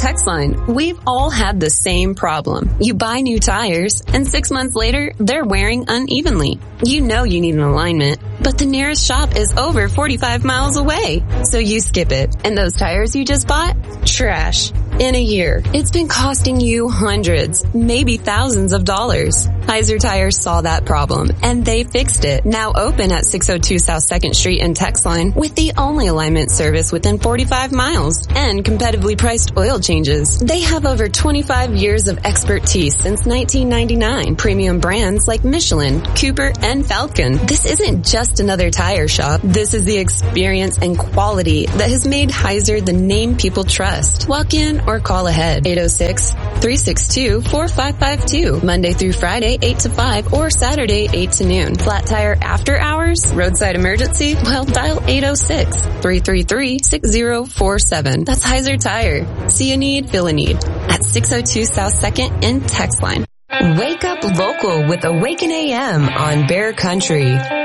text line. We've all had the same problem. You buy new tires, and 6 months later, they're wearing unevenly. You know you need an alignment, but the nearest shop is over 45 miles away. So you skip it. And those tires you just bought? Trash. In a year, it's been costing you hundreds, maybe thousands of dollars. Heiser Tires saw that problem, and they fixed it. Now open at 602 South 2nd Street in Texline with the only alignment service within 45 miles and competitively priced oil changes. They have over 25 years of expertise since 1999. Premium brands like Michelin, Cooper, and Falcon. This isn't just another tire shop. This is the experience and quality that has made Heiser the name people trust. Walk in or call ahead. 806-362-4552. Monday through Friday, 8 to 5, or Saturday, 8 to noon. Flat tire after hours? Roadside emergency? Well, dial 806-333-6047. That's Heiser Tire. See a need, feel a need. At 602 South 2nd in Texline. Wake up local with Awaken AM on Bear Country.